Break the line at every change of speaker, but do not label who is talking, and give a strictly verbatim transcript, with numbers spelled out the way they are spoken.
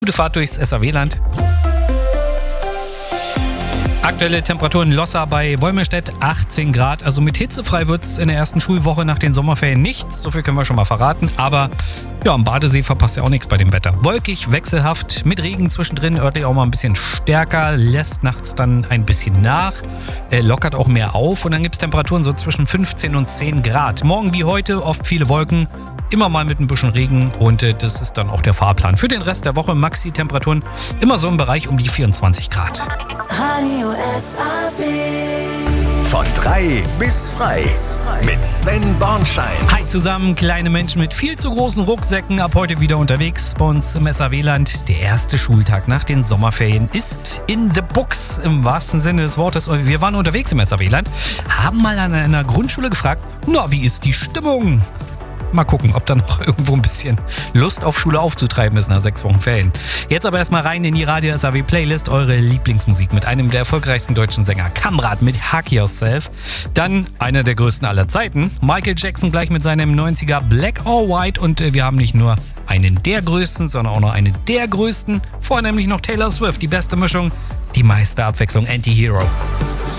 Gute Fahrt durchs S A W-Land. Aktuelle Temperaturen Losser bei Wolmirstedt achtzehn Grad. Also mit hitzefrei wird es in der ersten Schulwoche nach den Sommerferien nichts. So viel können wir schon mal verraten. Aber ja, am Badesee verpasst ja auch nichts bei dem Wetter. Wolkig, wechselhaft, mit Regen zwischendrin, örtlich auch mal ein bisschen stärker, lässt nachts dann ein bisschen nach, äh, lockert auch mehr auf und dann gibt es Temperaturen so zwischen fünfzehn und zehn Grad. Morgen wie heute oft viele Wolken, immer mal mit ein bisschen Regen und äh, das ist dann auch der Fahrplan. Für den Rest der Woche Maxi-Temperaturen immer so im Bereich um die vierundzwanzig Grad.
Radio S A W.
Von drei bis frei mit Sven Bornschein.
Hi zusammen, kleine Menschen mit viel zu großen Rucksäcken, ab heute wieder unterwegs bei uns im S A W-Land. Der erste Schultag nach den Sommerferien ist in the books im wahrsten Sinne des Wortes. Wir waren unterwegs im S A W-Land, haben mal an einer Grundschule gefragt, na, wie ist die Stimmung? Mal gucken, ob da noch irgendwo ein bisschen Lust auf Schule aufzutreiben ist nach sechs Wochen Ferien. Jetzt aber erstmal rein in die Radio S A W Playlist, eure Lieblingsmusik mit einem der erfolgreichsten deutschen Sänger, Kamrat mit Hug Yourself. Dann einer der größten aller Zeiten, Michael Jackson gleich mit seinem neunziger Black or White. Und wir haben nicht nur einen der größten, sondern auch noch einen der größten. Vorher nämlich noch Taylor Swift, die beste Mischung, die meiste Abwechslung, Anti-Hero.